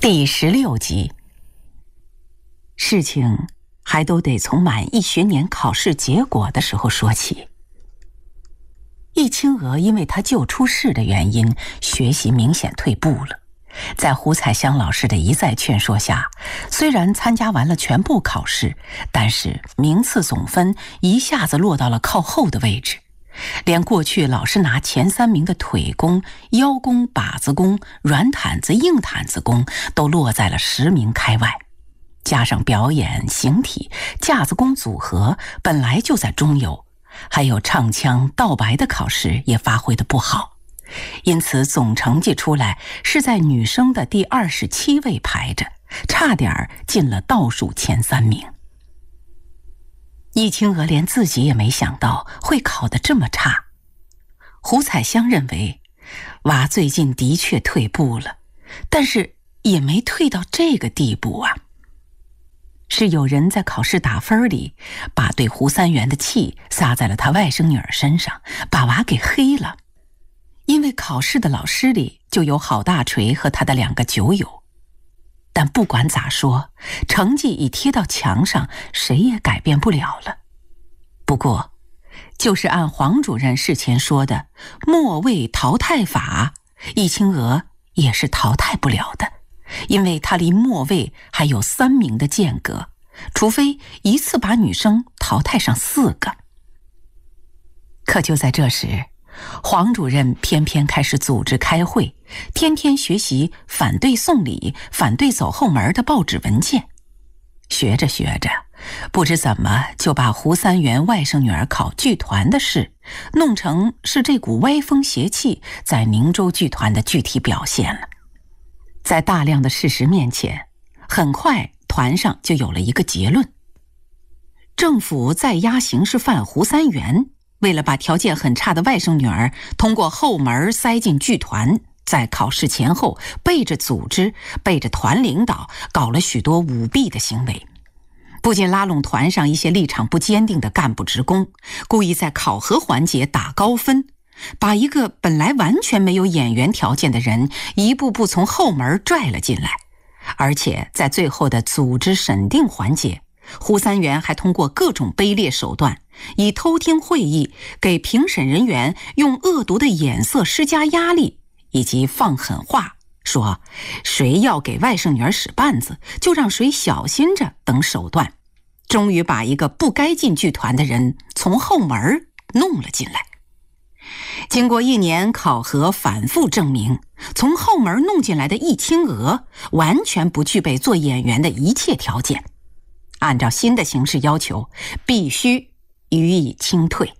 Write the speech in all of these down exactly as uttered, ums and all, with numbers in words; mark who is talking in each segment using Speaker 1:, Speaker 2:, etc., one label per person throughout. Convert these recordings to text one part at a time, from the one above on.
Speaker 1: 第十六集。事情还都得从满一学年考试结果的时候说起。易清娥因为她旧出事的原因，学习明显退步了。在胡彩香老师的一再劝说下，虽然参加完了全部考试，但是名次总分一下子落到了靠后的位置。连过去老是拿前三名的腿功、腰功、把子功、软毯子、硬毯子功都落在了十名开外，加上表演、形体、架子功组合本来就在中游，还有唱腔、道白的考试也发挥得不好，因此总成绩出来是在女生的第二十七位排着，差点进了倒数前三名。易清娥连自己也没想到会考得这么差。胡彩香认为娃最近的确退步了，但是也没退到这个地步啊。是有人在考试打分里把对胡三元的气撒在了他外甥女儿身上，把娃给黑了。因为考试的老师里就有郝大锤和他的两个酒友，但不管咋说，成绩已贴到墙上，谁也改变不了了。不过就是按黄主任事前说的末位淘汰法，易清娥也是淘汰不了的，因为他离末位还有三名的间隔，除非一次把女生淘汰上四个。可就在这时，黄主任偏偏开始组织开会，天天学习反对送礼、反对走后门的报纸文件。学着学着，不知怎么就把胡三元外甥女儿考剧团的事弄成是这股歪风邪气在宁州剧团的具体表现了。在大量的事实面前，很快团上就有了一个结论：政府在押刑事犯胡三元，为了把条件很差的外甥女儿通过后门塞进剧团，在考试前后背着组织、背着团领导搞了许多舞弊的行为，不仅拉拢团上一些立场不坚定的干部职工，故意在考核环节打高分，把一个本来完全没有演员条件的人一步步从后门拽了进来。而且在最后的组织审定环节，胡三元还通过各种卑劣手段，以偷听会议、给评审人员用恶毒的眼色施加压力，以及放狠话，说谁要给外甥女儿使绊子，就让谁小心着等手段，终于把一个不该进剧团的人从后门弄了进来。经过一年考核反复证明，从后门弄进来的易清娥完全不具备做演员的一切条件，按照新的形式要求，必须予以清退。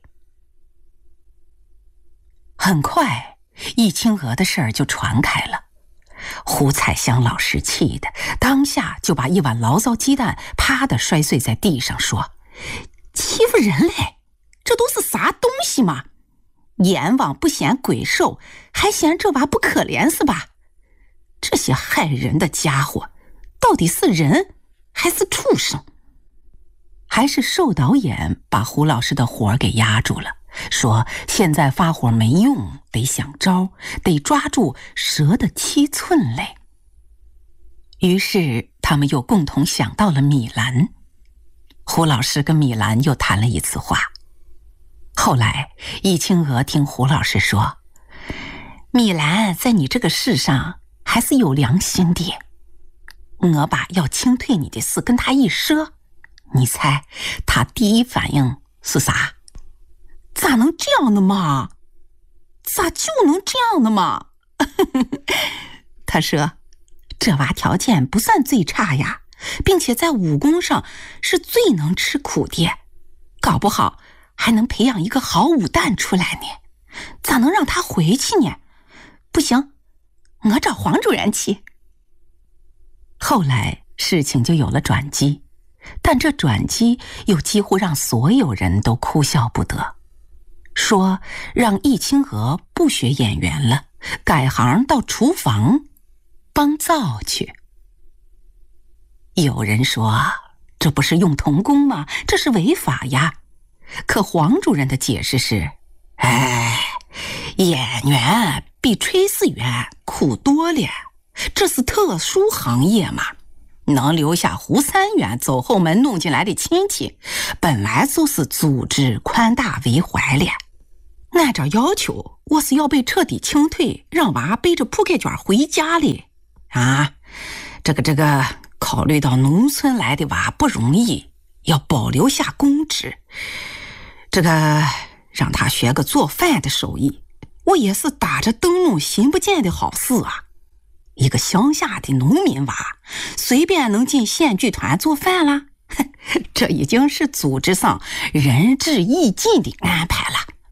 Speaker 1: 很快，易清娥的事儿就传开了。胡彩香老师气的当下就把一碗醪糟鸡蛋啪的摔碎在地上，说：欺负人嘞，这都是啥东西嘛？阎王不嫌鬼瘦，还嫌这娃不可怜是吧？这些害人的家伙到底是人还是畜生？还是寿导演把胡老师的火给压住了，说现在发火没用，得想招，得抓住蛇的七寸嘞。于是他们又共同想到了米兰。胡老师跟米兰又谈了一次话。后来易清娥听胡老师说，米兰在你这个事上还是有良心的，我把要清退你的事跟他一说，你猜他第一反应是啥？咋能这样的嘛？咋就能这样的嘛？他说，这娃条件不算最差呀，并且在武功上是最能吃苦的，搞不好还能培养一个好武旦出来呢。咋能让他回去呢？不行，我找黄主任去。后来事情就有了转机，但这转机又几乎让所有人都哭笑不得，说让易清娥不学演员了，改行到厨房帮灶去。有人说，这不是用童工吗？这是违法呀。可黄主任的解释是，哎，演员比炊事员苦多了， 这是特殊行业嘛，能留下胡三元走后门弄进来的亲戚，本来就是组织宽大为怀了。按照要求，我是要被彻底清退，让娃背着铺盖卷回家哩。啊，这个这个，考虑到农村来的娃不容易，要保留下公职，这个让他学个做饭的手艺，我也是打着灯笼心不见的好事啊。一个乡下的农民娃，随便能进县剧团做饭了，这已经是组织上仁至义尽的安排了。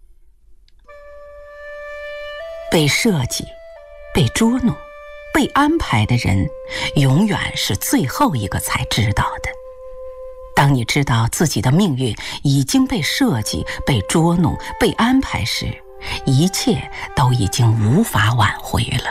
Speaker 1: 被设计、被捉弄、被安排的人，永远是最后一个才知道的。当你知道自己的命运已经被设计、被捉弄、被安排时，一切都已经无法挽回了。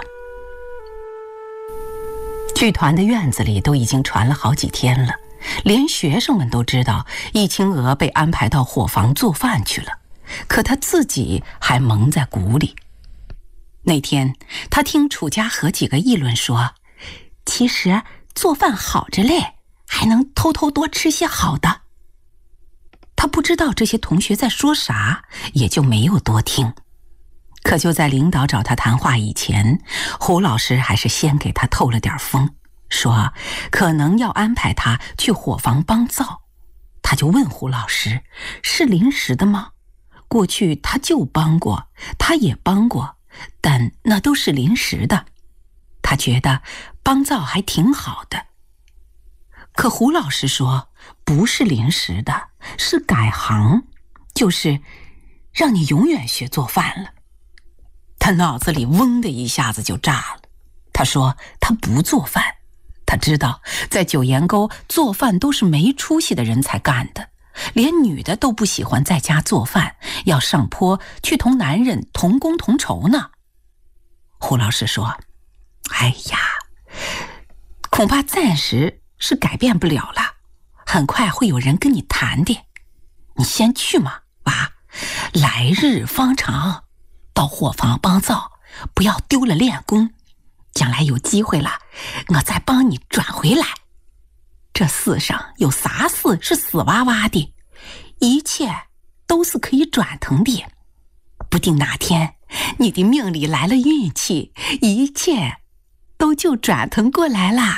Speaker 1: 剧团的院子里都已经传了好几天了，连学生们都知道易清娥被安排到伙房做饭去了，可她自己还蒙在鼓里。那天他听楚家和几个议论说，其实做饭好着嘞，还能偷偷多吃些好的。他不知道这些同学在说啥，也就没有多听。可就在领导找他谈话以前，胡老师还是先给他透了点风，说可能要安排他去伙房帮灶。他就问胡老师，是临时的吗？过去他就帮过，他也帮过，但那都是临时的。他觉得帮灶还挺好的。可胡老师说不是临时的，是改行，就是让你永远学做饭了。他脑子里嗡的一下子就炸了。他说他不做饭，他知道在九岩沟做饭都是没出息的人才干的，连女的都不喜欢在家做饭，要上坡去同男人同工同酬呢。胡老师说，哎呀，恐怕暂时是改变不了了，很快会有人跟你谈的。你先去嘛，娃，来日方长，到伙房帮灶，不要丢了练功，将来有机会了，我再帮你转回来。这世上有啥事是死哇哇的，一切都是可以转腾的。不定哪天你的命里来了运气，一切都就转腾过来啦。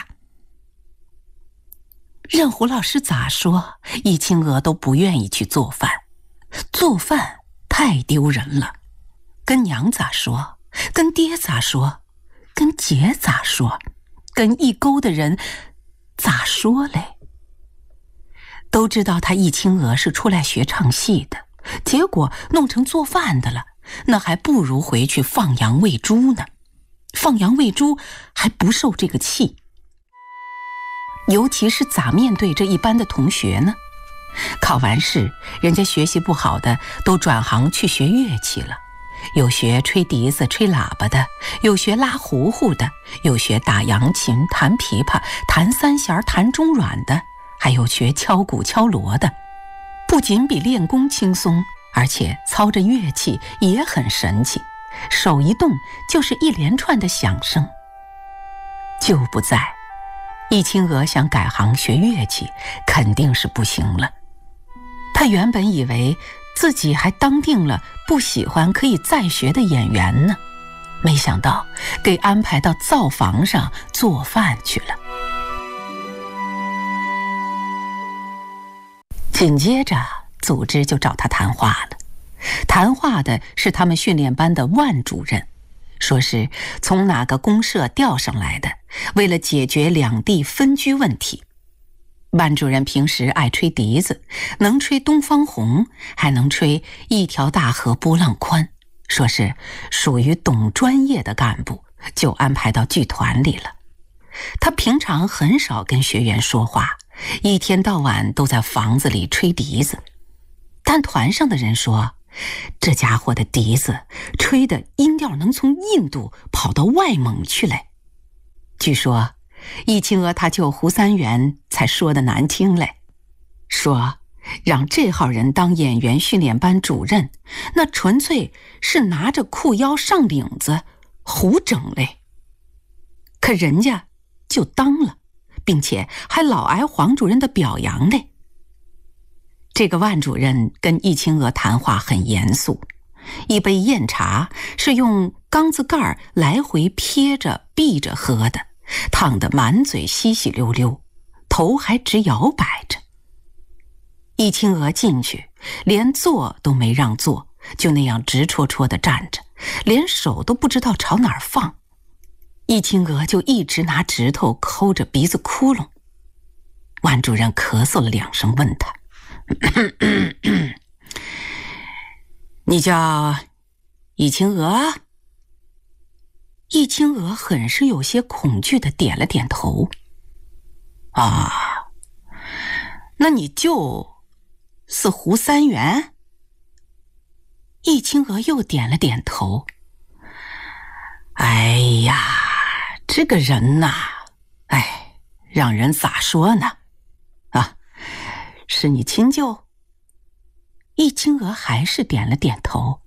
Speaker 1: 任胡老师咋说，易清娥都不愿意去做饭。做饭太丢人了，跟娘咋说，跟爹咋说，跟姐咋说，跟一沟的人咋说嘞？都知道他易清娥是出来学唱戏的，结果弄成做饭的了，那还不如回去放羊喂猪呢。放羊喂猪还不受这个气。尤其是咋面对这一班的同学呢？考完试，人家学习不好的都转行去学乐器了，有学吹笛子吹喇叭的，有学拉胡胡的，有学打扬琴弹琵琶弹三弦弹中阮的，还有学敲鼓敲锣的。不仅比练功轻松，而且操着乐器也很神气，手一动就是一连串的响声。就不在易清娥想改行学乐器，肯定是不行了。她原本以为自己还当定了不喜欢可以再学的演员呢，没想到给安排到灶房上做饭去了。紧接着组织就找他谈话了，谈话的是他们训练班的万主任，说是从哪个公社调上来的，为了解决两地分居问题。万主任平时爱吹笛子，能吹东方红，还能吹一条大河波浪宽，说是属于懂专业的干部，就安排到剧团里了。他平常很少跟学员说话，一天到晚都在房子里吹笛子。但团上的人说，这家伙的笛子吹的音调能从印度跑到外蒙去嘞。据说易清娥他舅胡三元才说的难听嘞，说让这号人当演员训练班主任，那纯粹是拿着裤腰上领子胡整嘞。 可人家就当了，并且还老挨黄主任的表扬嘞。这个万主任跟易清娥谈话很严肃，一杯酽茶是用缸子盖来回撇着闭着喝的，烫得满嘴稀稀溜溜，头还直摇摆着。易清娥进去连坐都没让坐，就那样直戳戳地站着，连手都不知道朝哪儿放。易清娥就一直拿指头抠着鼻子窟窿。万主任咳嗽了两声，问他你叫易清娥？易清娥很是有些恐惧地点了点头。啊，那你就是胡三元？易清娥又点了点头。哎呀，这个人呐，哎，让人咋说呢？啊，是你亲舅？易清娥还是点了点头。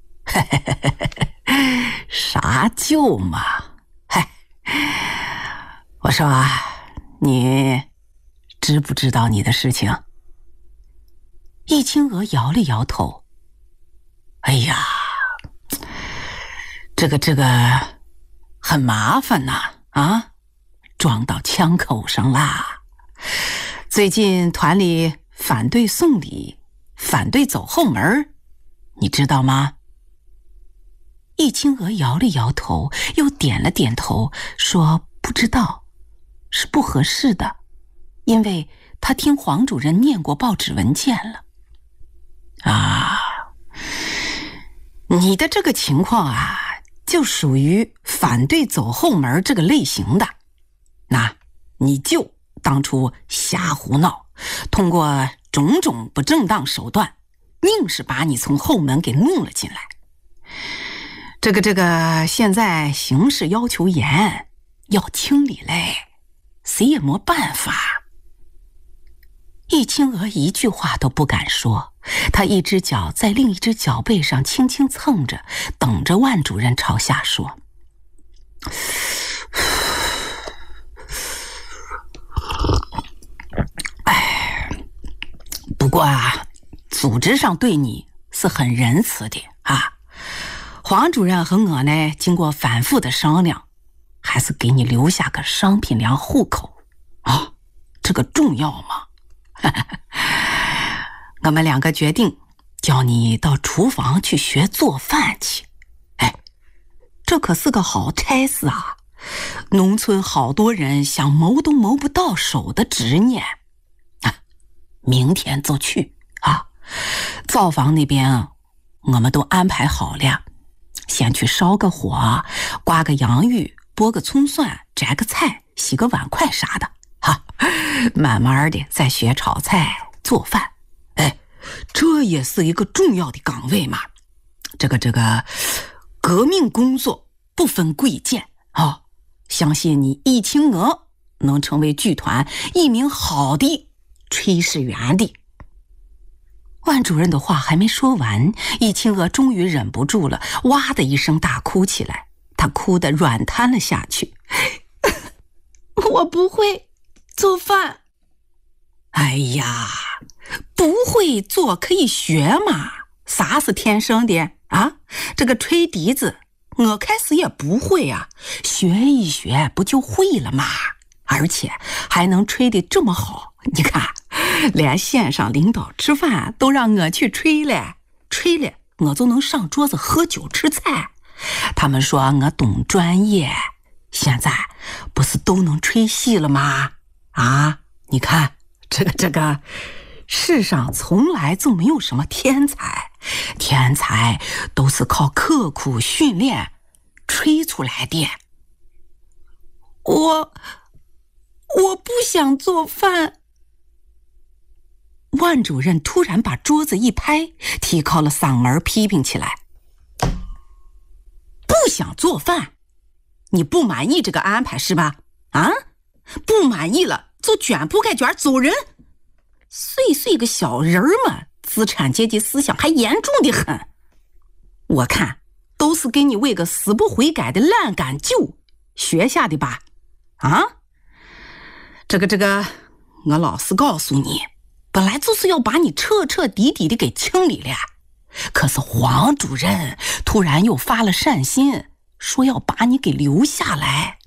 Speaker 1: 啥舅嘛？嗨，我说啊，你知不知道你的事情？易清娥摇了摇头。哎呀，这个这个很麻烦呐，啊，撞到枪口上啦。最近团里反对送礼，反对走后门，你知道吗？易清娥摇了摇头，又点了点头，说不知道，是不合适的，因为他听黄主任念过报纸文件了。啊，你的这个情况啊，就属于反对走后门这个类型的。那你就当初瞎胡闹，通过种种不正当手段，硬是把你从后门给弄了进来。这个这个，现在形势要求严，要清理嘞，谁也没办法。易清娥一句话都不敢说，她一只脚在另一只脚背上轻轻蹭着，等着万主任朝下说。哎，不过啊，组织上对你是很仁慈的啊。黄主任和我呢，经过反复的商量，还是给你留下个商品粮户口啊，这个重要吗？我们两个决定叫你到厨房去学做饭去。哎，这可是个好差事啊！农村好多人想谋都谋不到手的执念啊！明天就去啊！灶房那边我们都安排好了。先去烧个火，刮个洋芋，剥个葱蒜，摘个菜，洗个碗筷啥的哈，慢慢的再学炒菜做饭。哎，这也是一个重要的岗位嘛。这个这个革命工作不分贵贱啊，相信你易清娥能成为剧团一名好的炊事员的。万主任的话还没说完，易清娥终于忍不住了，哇的一声大哭起来，她哭得软瘫了下去。我不会做饭。哎呀，不会做可以学嘛，啥是天生的啊？这个吹笛子我开始也不会啊，学一学不就会了嘛，而且还能吹得这么好。你看，连县上领导吃饭都让我去吹了，吹了我就能上桌子喝酒吃菜。他们说我懂专业，现在不是都能吹戏了吗？啊，你看这个这个，世上从来就没有什么天才，天才都是靠刻苦训练吹出来的。我我不想做饭。万主任突然把桌子一拍，提高了嗓门批评起来。不想做饭？你不满意这个安排是吧？啊，不满意了就卷铺盖卷走人。碎碎个小人嘛，资产阶级思想还严重的很。我看都是给你为个死不悔改的烂杆舅学下的吧？
Speaker 2: 啊？这个这个，我老实告诉你，本来就是要把你彻彻底底的给清理了，可是黄主任突然又发了善心，说要把你给留下来。